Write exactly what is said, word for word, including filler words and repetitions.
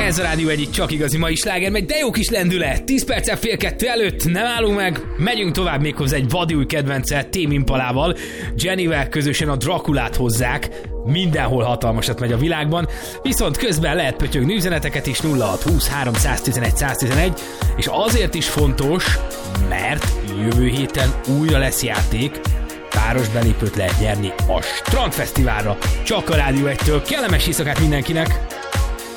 Ez a Rádió egyik csak igazi mai sláger, megy, de jó kis lendület. tíz perccel fél kettő előtt nem állunk meg, megyünk tovább méghozzá egy vadi új kedvencel, Tame Impalával. Jennyvel közösen a Drakulát hozzák, mindenhol hatalmasat megy a világban, viszont közben lehet pötyögni üzeneteket is nulla hat húsz három tizenegy száz tizenegy, és azért is fontos, mert jövő héten újra lesz játék, páros belépőt lehet nyerni a Strandfesztiválra, csak a Rádió egytől. Kellemes éjszakát mindenkinek!